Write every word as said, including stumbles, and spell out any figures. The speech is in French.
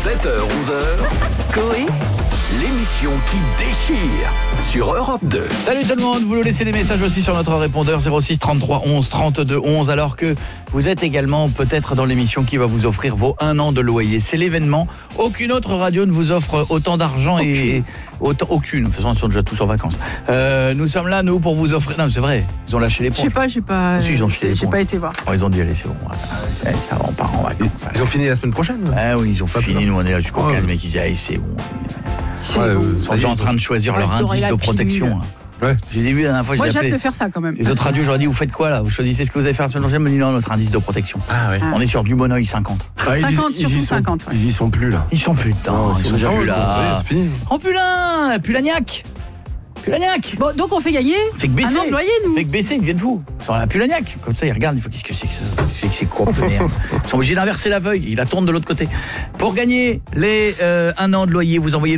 sept heures onze heures, Coé, l'émission qui déchire sur Europe deux. Salut tout le monde, vous nous laissez des messages aussi sur notre répondeur zéro six trente-trois onze trente-deux onze, alors que vous êtes également peut-être dans l'émission qui va vous offrir vos un an de loyer. C'est l'événement. Aucune autre radio ne vous offre autant d'argent et, et autant, aucune. De toute façon, ils sont déjà tous en vacances. Euh, nous sommes là, nous, pour vous offrir. Non, c'est vrai. Ils ont lâché les ponts. Je sais pas, j'ai pas. Si, ils ont jeté les J'ai ponts. pas été voir. Oh, ils ont dit allez, c'est bon. Allez, ça va, on part en vacances. Ils ont fini la semaine prochaine. Ah oui, ils ont fini. Nous, on est là jusqu'au Oh, quinze, ouais. mais ils disaient allez, c'est bon. C'est Ouais, bon. euh, Ils sont déjà en train de choisir leur Restaurer indice la de pilule. protection. Ouais. Je les ai vus la dernière fois. Moi, j'ai j'ai hâte appelé de faire ça quand même. les autres radios, je leur ai dit, vous faites quoi là? Vous choisissez ce que vous allez faire la semaine prochaine? Ils me disent non, notre indice de protection. Ah ouais. On est sur du Bonneuil cinquante. Ah, ils y- cinquante, ils y surtout sont- cinquante, ouais. Ils y sont plus là. Ils sont plus dedans, ils sont déjà plus là. C'est fini. Oh Pulin, Pulagnac Pulagnac Bon, donc on fait gagner Fait que baisser. un an de loyer, nous. Fait que baisser, ils deviennent fous. Ils sont à la Pulagnac. Comme ça, ils regardent, il faut qu'est-ce que c'est que ça? Qu'est-ce que c'est quoi de merde? Ils sont obligés d'inverser la feuille, ils la tournent de l'autre côté. Pour gagner les euh, un an de loyer, vous envoyez